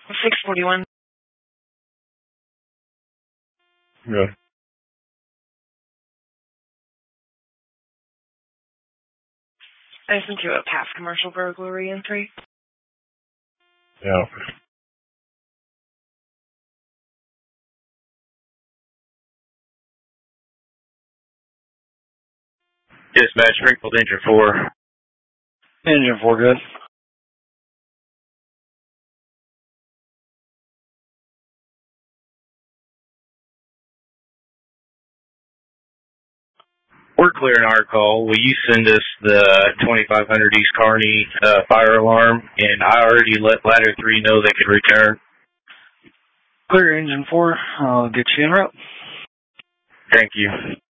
641. Good. I sent you a past commercial burglary entry. Yeah. Dispatch, Springfield, Engine 4. Engine 4, good. We're clearing our call. Will you send us the 2500 East Kearney fire alarm? And I already let Ladder 3 know they could return. Clear, Engine 4. I'll get you en route. Thank you.